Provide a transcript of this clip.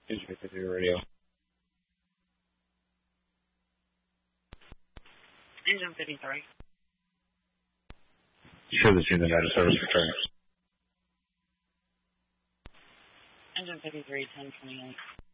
Engine 53 radio. Engine 53. Sure that you're in the night of service return. Engine 53, 1028.